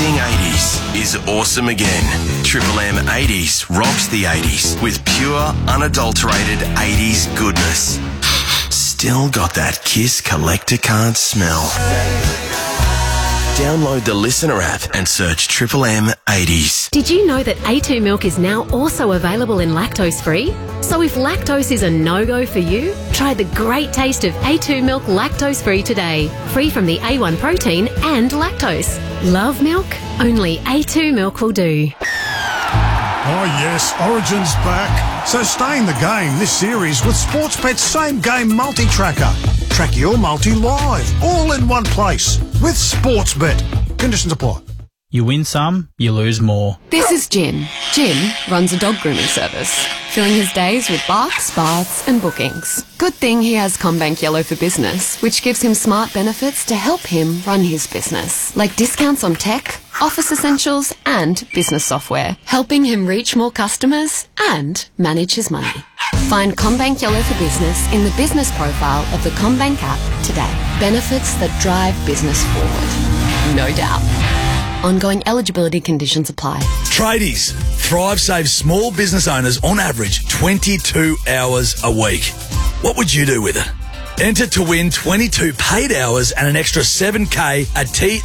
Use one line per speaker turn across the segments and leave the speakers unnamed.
Everything 80s is awesome again. Triple M 80s rocks the 80s with pure, unadulterated 80s goodness. Still got that Kiss collector card smell. Download the Listener app and search Triple M 80s.
Did you know that A2 milk is now also available in lactose-free? So if lactose is a no-go for you, try the great taste of A2 milk lactose-free today. Free from the A1 protein and lactose. Love milk? Only A2 milk will do.
Oh yes, Origin's back. So stay in the game this series with Sportsbet's Same Game Multi-Tracker. Track your multi live, all in one place, with Sportsbet. Conditions apply.
You win some, you lose more.
This is Jim. Jim runs a dog grooming service, filling his days with barks, baths and bookings. Good thing he has CommBank Yellow for Business, which gives him smart benefits to help him run his business, like discounts on tech, office essentials and business software, helping him reach more customers and manage his money. Find CommBank Yellow for Business in the business profile of the CommBank app today. Benefits that drive business forward. No doubt. Ongoing eligibility conditions apply.
Tradies, Thrive saves small business owners on average 22 hours a week. What would you do with it? Enter to win 22 paid hours and an extra $7K at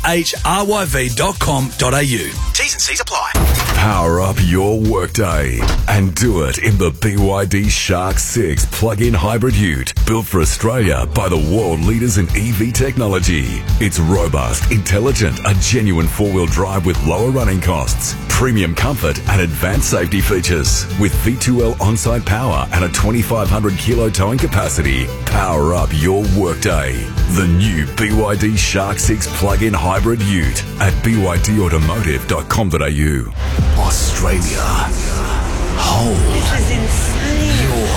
thryv.com.au. T's and C's apply.
Power up your workday and do it in the BYD Shark 6 plug-in hybrid ute, built for Australia by the world leaders in EV technology. It's robust, intelligent, a genuine four-wheel drive with lower running costs, premium comfort and advanced safety features. With V2L on-site power and a 2,500 kilo towing capacity, power up your workday. The new BYD Shark 6 plug-in hybrid ute at bydautomotive.com.au. Australia, hold your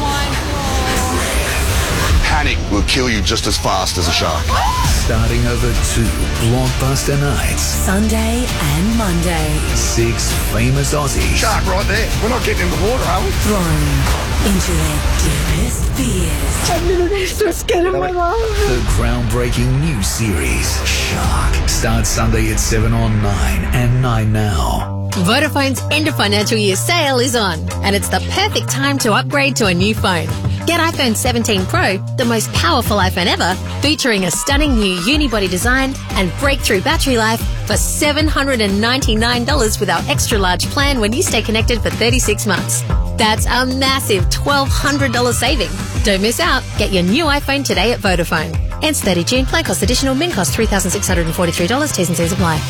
panic will kill you just as fast as a shark.
Starting over 2 blockbuster nights.
Sunday and Monday.
6 famous Aussies.
Shark right there. We're not getting in the water, are we?
Thrown into their deepest fears.
I'm literally so scared of my life.
The groundbreaking new series, Shark, starts Sunday at 7 on 9 and 9 now.
Vodafone's end of financial year sale is on, and it's the perfect time to upgrade to a new phone. Get iPhone 17 Pro, the most powerful iPhone ever, featuring a stunning new unibody design and breakthrough battery life for $799 with our extra large plan when you stay connected for 36 months. That's a massive $1,200 saving. Don't miss out. Get your new iPhone today at Vodafone. Ends 30 June. Plan cost additional. Min cost $3,643. T's and C's apply.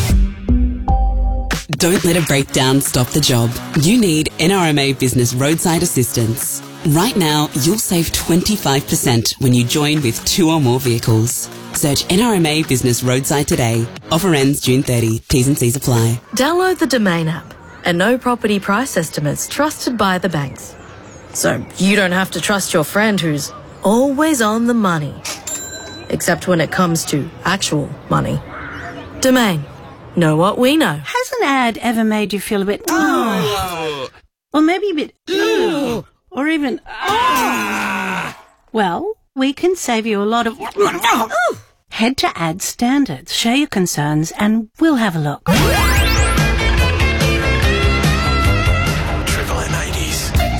Don't let a breakdown stop the job. You need NRMA Business Roadside Assistance. Right now, you'll save 25% when you join with 2 or more vehicles. Search NRMA Business Roadside today. Offer ends June 30. T's and C's apply.
Download the Domain app and know property price estimates trusted by the banks. So you don't have to trust your friend who's always on the money. Except when it comes to actual money. Domain. Know what we know.
Has an ad ever made you feel a bit, or maybe a bit, or even, Well, we can save you a lot of, Head to Ad Standards, share your concerns, and we'll have a look.